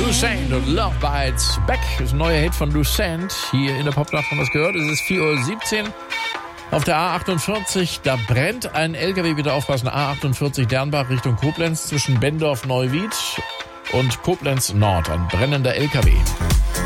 Lucent und Love Bites Back ist ein neuer Hit von Lucent. Hier in der Popnacht haben wir es gehört. Es ist 4:17 Uhr. Auf der A48, da brennt ein LKW, bitte aufpassen, A48 Dernbach Richtung Koblenz zwischen Bendorf-Neuwied und Koblenz Nord. Ein brennender LKW.